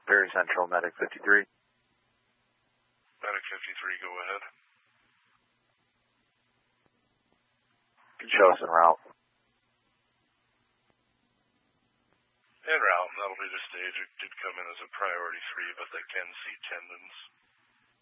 Very Central, Medic 53. Medic 53, go ahead. Show us en route. En route, that'll be the stage. It did come in as a priority 3, but they can see tendons.